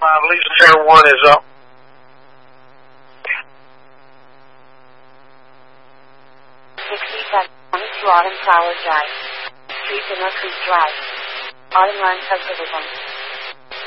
Lisa Center 1 is up. 22 Autumn Flower Drive. Street Inner Creek Drive. Autumn Run Subdivision.